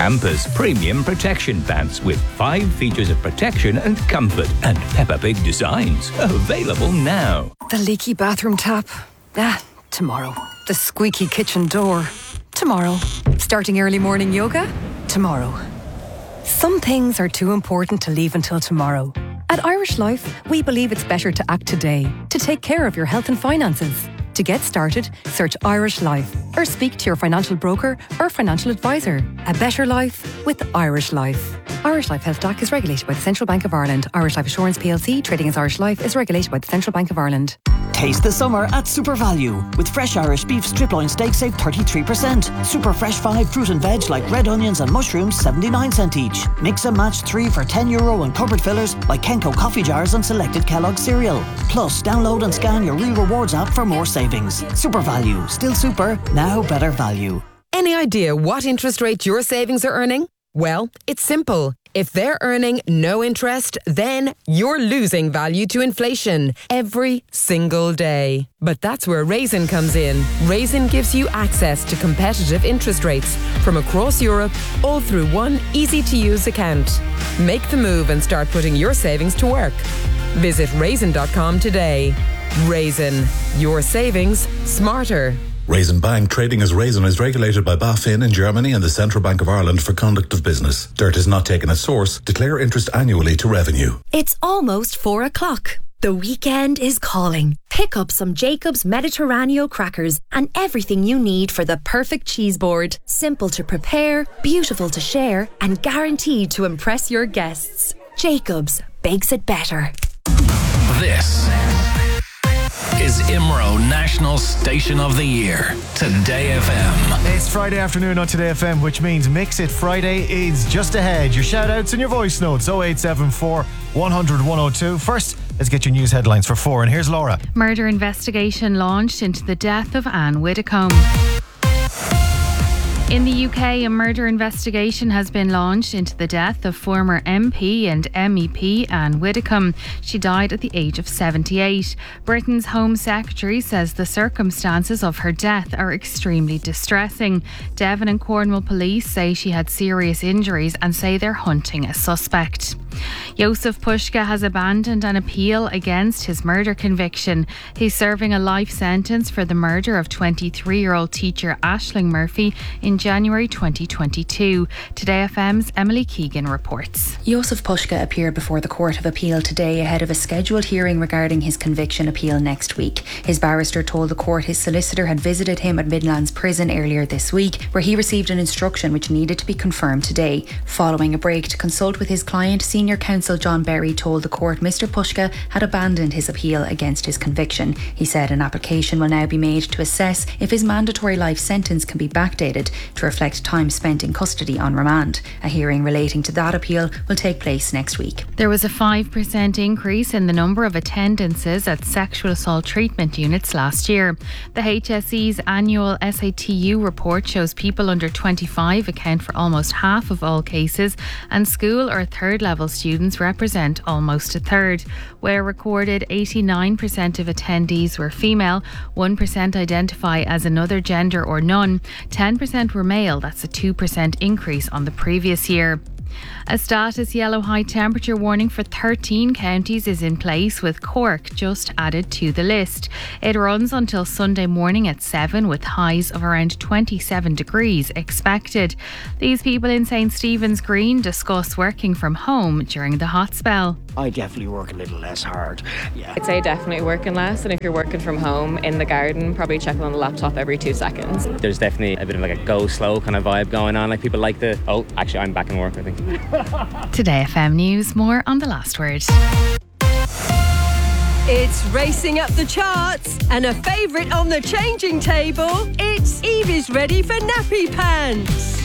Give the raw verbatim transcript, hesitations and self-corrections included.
Campus Premium Protection Pants with five features of protection and comfort and Peppa Pig designs. Available now. The leaky bathroom tap. Ah, tomorrow. The squeaky kitchen door. Tomorrow. Starting early morning yoga. Tomorrow. Some things are too important to leave until tomorrow. At Irish Life, we believe it's better to act today to take care of your health and finances. To get started, search Irish Life or speak to your financial broker or financial advisor. A better life with Irish Life. Irish Life Health D A C is regulated by the Central Bank of Ireland. Irish Life Assurance P L C, trading as Irish Life, is regulated by the Central Bank of Ireland. Taste the summer at Super Value. With fresh Irish beef strip loin steak, save thirty-three percent. Super fresh five fruit and veg like red onions and mushrooms, seventy-nine cent each. Mix and match three for ten euro and cupboard fillers like Kenco coffee jars and selected Kellogg cereal. Plus, download and scan your Real Rewards app for more savings. Super Value. Still super, now better value. Any idea what interest rate your savings are earning? Well, it's simple. If they're earning no interest, then you're losing value to inflation every single day. But that's where Raisin comes in. Raisin gives you access to competitive interest rates from across Europe, all through one easy-to-use account. Make the move and start putting your savings to work. Visit raisin dot com today. Raisin, your savings smarter. Raisin Bank trading as Raisin is regulated by BaFin in Germany and the Central Bank of Ireland for conduct of business. Dirt is not taken as source. Declare interest annually to revenue. It's almost four o'clock. The weekend is calling. Pick up some Jacob's Mediterraneo crackers and everything you need for the perfect cheese board. Simple to prepare, beautiful to share, and guaranteed to impress your guests. Jacob's bakes it better. This is I M R O National Station of the Year, Today F M. It's Friday afternoon on Today F M, which means Mix It Friday is just ahead. Your shout outs and your voice notes oh eight seven four, one hundred, one oh two. First, let's get your news headlines for four, and here's Laura. Murder investigation launched into the death of Anne Widdecombe. In the U K, a murder investigation has been launched into the death of former M P and M E P Anne Widdecombe. She died at the age of seventy-eight. Britain's Home Secretary says the circumstances of her death are extremely distressing. Devon and Cornwall police say she had serious injuries and say they're hunting a suspect. Jozef Puška has abandoned an appeal against his murder conviction. He's serving a life sentence for the murder of twenty-three-year-old teacher Aisling Murphy in January twenty twenty-two. Today F M's Emily Keegan reports. Jozef Puška appeared before the Court of Appeal today ahead of a scheduled hearing regarding his conviction appeal next week. His barrister told the court his solicitor had visited him at Midlands Prison earlier this week, where he received an instruction which needed to be confirmed today. Following a break to consult with his client, Senior Counsel John Berry told the court Mr Puška had abandoned his appeal against his conviction. He said an application will now be made to assess if his mandatory life sentence can be backdated to reflect time spent in custody on remand. A hearing relating to that appeal will take place next week. There was a five percent increase in the number of attendances at sexual assault treatment units last year. The H S E's annual S A T U report shows people under twenty-five account for almost half of all cases, and school or third level students represent almost a third. Where recorded eighty-nine percent of attendees were female, one percent identify as another gender or none, ten percent were male. That's a two percent increase on the previous year. A status yellow high temperature warning for thirteen counties is in place, with Cork just added to the list. It runs until Sunday morning at seven, with highs of around twenty-seven degrees expected. These people in St Stephen's Green discuss working from home during the hot spell. I definitely work a little less hard. Yeah. I'd say definitely working less, and if you're working from home in the garden, probably checking on the laptop every two seconds. There's definitely a bit of like a go slow kind of vibe going on. Like people like the, oh, actually I'm back in work, I think. Today F M News, more on The Last Word. It's racing up the charts and a favourite on the changing table. It's Evie's ready for nappy pants.